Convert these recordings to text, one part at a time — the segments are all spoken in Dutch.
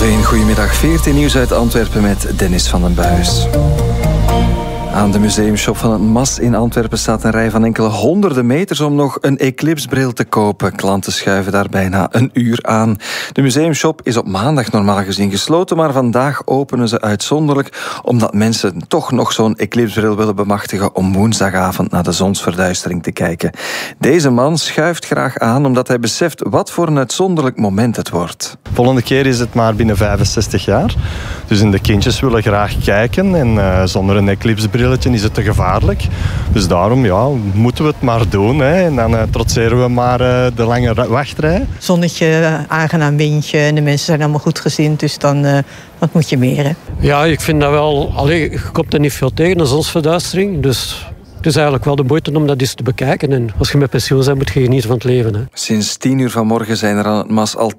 Radio 1, goedemiddag. 14 nieuws uit Antwerpen met Dennis van den Buis. Aan de museumshop van het MAS in Antwerpen staat een rij van enkele honderden meters om nog een eclipsebril te kopen. Klanten schuiven daar bijna een uur aan. De museumshop is op maandag normaal gezien gesloten, maar vandaag openen ze uitzonderlijk omdat mensen toch nog zo'n eclipsebril willen bemachtigen om woensdagavond naar de zonsverduistering te kijken. Deze man schuift graag aan omdat hij beseft wat voor een uitzonderlijk moment het wordt. Volgende keer is het maar binnen 65 jaar. Dus de kindjes willen graag kijken en zonder een eclipsebril is het te gevaarlijk. Dus daarom moeten we het maar doen. Hè. En dan trotseren we maar de lange wachtrij. Zonnetje, aangenaam windje en de mensen zijn allemaal goedgezind. Dus dan wat moet je meer, hè? Ja, ik vind dat wel... je komt er niet veel tegen, een zonsverduistering. Dus het is eigenlijk wel de moeite om dat eens te bekijken. En als je met pensioen bent, moet je genieten van het leven. Hè. Sinds 10 uur vanmorgen zijn er aan het MAS al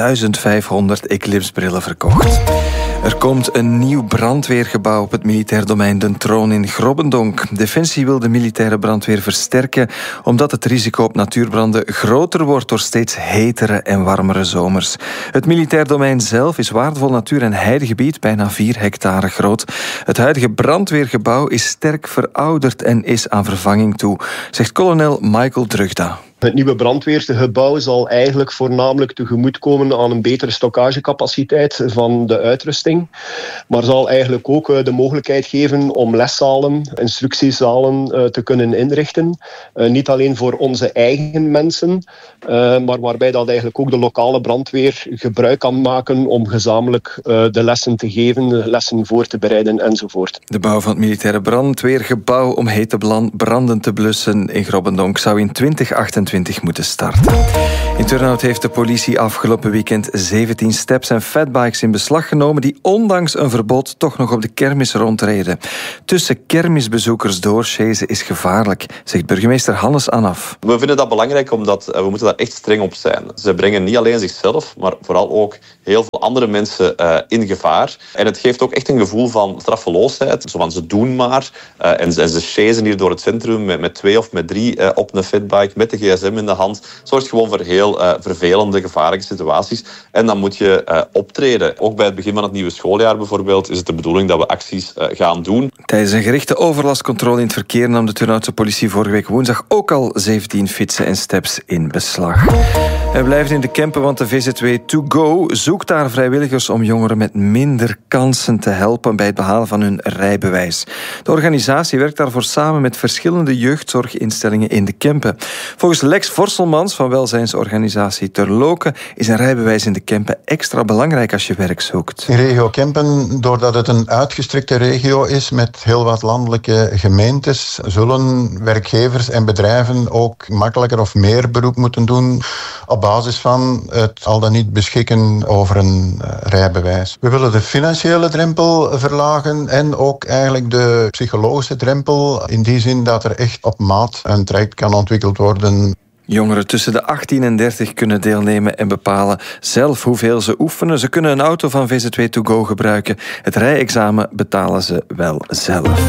2500 eclipsebrillen verkocht. Er komt een nieuw brandweergebouw op het militair domein Den Troon in Grobbendonk. Defensie wil de militaire brandweer versterken omdat het risico op natuurbranden groter wordt door steeds hetere en warmere zomers. Het militair domein zelf is waardevol natuur- en heidegebied, bijna 4 hectare groot. Het huidige brandweergebouw is sterk verouderd en is aan vervanging toe, zegt kolonel Michael Drugda. Het nieuwe brandweergebouw zal eigenlijk voornamelijk tegemoetkomen aan een betere stockagecapaciteit van de uitrusting, maar zal eigenlijk ook de mogelijkheid geven om leszalen, instructiezalen te kunnen inrichten. Niet alleen voor onze eigen mensen, maar waarbij dat eigenlijk ook de lokale brandweer gebruik kan maken om gezamenlijk de lessen te geven, de lessen voor te bereiden enzovoort. De bouw van het militaire brandweergebouw om hete branden te blussen in Grobbendonk zou in 2028 moeten starten. In Turnhout heeft de politie afgelopen weekend 17 steps en fatbikes in beslag genomen die ondanks een verbod toch nog op de kermis rondreden. Tussen kermisbezoekers doorsjezen is gevaarlijk, zegt burgemeester Hannes Anaf. We vinden dat belangrijk omdat we moeten daar echt streng op zijn. Ze brengen niet alleen zichzelf, maar vooral ook heel veel andere mensen in gevaar. En het geeft ook echt een gevoel van straffeloosheid. Zo van ze doen maar en ze chasen hier door het centrum met 2 of met 3 op een fatbike met de gsm in de hand. Zorgt gewoon voor heel vervelende, gevaarlijke situaties. En dan moet je optreden. Ook bij het begin van het nieuwe schooljaar bijvoorbeeld is het de bedoeling dat we acties gaan doen. Tijdens een gerichte overlastcontrole in het verkeer nam de Turnhoutse politie vorige week woensdag ook al 17 fietsen en steps in beslag. We blijven in de Kempen, want de VZW To Go zoekt daar vrijwilligers om jongeren met minder kansen te helpen bij het behalen van hun rijbewijs. De organisatie werkt daarvoor samen met verschillende jeugdzorginstellingen in de Kempen. Volgens Lex Vorselmans van welzijnsorganisatie Terloken is een rijbewijs in de Kempen extra belangrijk als je werk zoekt. In regio Kempen, doordat het een uitgestrekte regio is met heel wat landelijke gemeentes, zullen werkgevers en bedrijven ook makkelijker of meer beroep moeten doen op basis van het al dan niet beschikken over een rijbewijs. We willen de financiële drempel verlagen en ook eigenlijk de psychologische drempel, in die zin dat er echt op maat een traject kan ontwikkeld worden. Jongeren tussen de 18 en 30 kunnen deelnemen en bepalen zelf hoeveel ze oefenen. Ze kunnen een auto van VZW To Go gebruiken. Het rijexamen betalen ze wel zelf.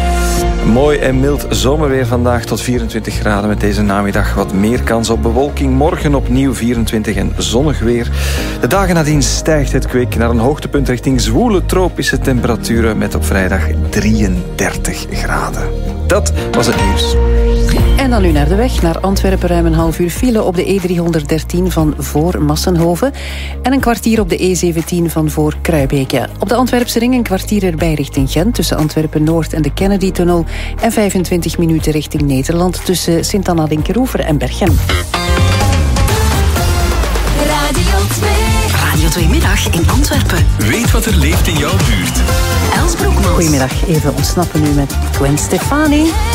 Mooi en mild zomerweer vandaag tot 24 graden met deze namiddag. Wat meer kans op bewolking. Morgen opnieuw 24 en zonnig weer. De dagen nadien stijgt het kwik naar een hoogtepunt richting zwoele tropische temperaturen met op vrijdag 33 graden. Dat was het nieuws. En dan nu naar de weg. Naar Antwerpen ruim een half uur file op de E313 van voor Massenhoven. En een kwartier op de E17 van voor Kruibeke. Op de Antwerpse ring een kwartier erbij richting Gent tussen Antwerpen-Noord en de Kennedy-tunnel. En 25 minuten richting Nederland tussen Sint-Anna-Dinkeroever en Berchem. Radio 2 Middag in Antwerpen. Weet wat er leeft in jouw buurt. Els Broekmans. Goedemiddag, even ontsnappen nu met Gwen Stefani.